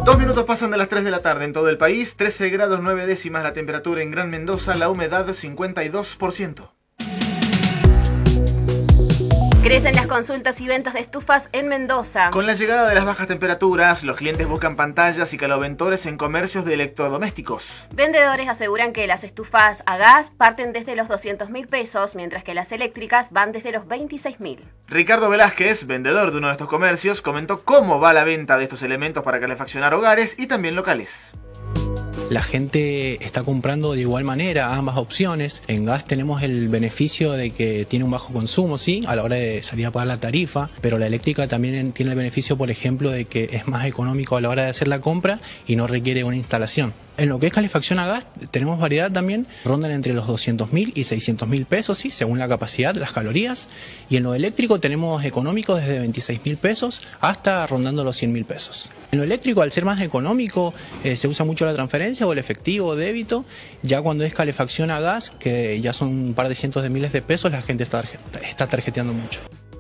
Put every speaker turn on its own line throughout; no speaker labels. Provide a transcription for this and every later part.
2 minutos pasan de las 3 de la tarde en todo el país, 13 grados 9 décimas la temperatura en Gran Mendoza, la humedad 52%.
Crecen las consultas y ventas de estufas en Mendoza.
Con la llegada de las bajas temperaturas, los clientes buscan pantallas y caloventores en comercios de electrodomésticos.
Vendedores aseguran que las estufas a gas parten desde los 200.000 pesos, mientras que las eléctricas van desde los 26.000.
Ricardo Velázquez, vendedor de uno de estos comercios, comentó cómo va la venta de estos elementos para calefaccionar hogares y también locales.
La gente está comprando de igual manera ambas opciones. En gas tenemos el beneficio de que tiene un bajo consumo, sí, a la hora de salir a pagar la tarifa, pero la eléctrica también tiene el beneficio, por ejemplo, de que es más económico a la hora de hacer la compra y no requiere una instalación. En lo que es calefacción a gas, tenemos variedad también, rondan entre los 200.000 y 600.000 pesos, ¿sí? Según la capacidad, las calorías. Y en lo eléctrico tenemos económicos desde 26.000 pesos hasta rondando los 100.000 pesos. En lo eléctrico, al ser más económico, se usa mucho la transferencia o el efectivo o débito. Ya cuando es calefacción a gas, que ya son un par de cientos de miles de pesos, la gente está tarjeteando mucho.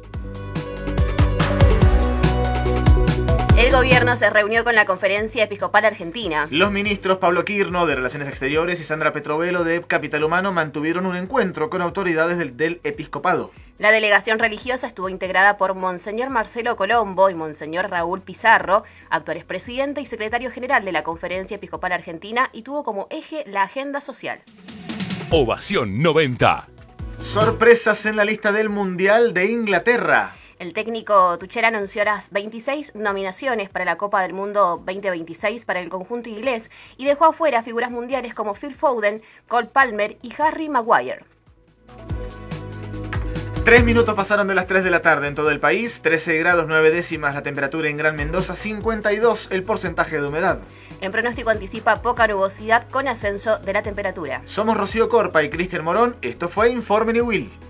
El gobierno se reunió con la Conferencia Episcopal Argentina.
Los ministros Pablo Quirno, de Relaciones Exteriores, y Sandra Petrovelo, de Capital Humano, mantuvieron un encuentro con autoridades del episcopado.
La delegación religiosa estuvo integrada por Monseñor Marcelo Colombo y Monseñor Raúl Pizarro, actual expresidente y secretario general de la Conferencia Episcopal Argentina, y tuvo como eje la agenda social.
Ovación 90.
Sorpresas en la lista del Mundial de Inglaterra.
El técnico Tuchel anunció las 26 nominaciones para la Copa del Mundo 2026 para el conjunto inglés y dejó afuera figuras mundiales como Phil Foden, Cole Palmer y Harry Maguire.
3 minutos pasaron de las 3 de la tarde en todo el país, 13 grados 9 décimas la temperatura en Gran Mendoza, 52 el porcentaje de humedad.
En pronóstico anticipa poca nubosidad con ascenso de la temperatura.
Somos Rocío Corpa y Cristian Morón, esto fue Informe New Will.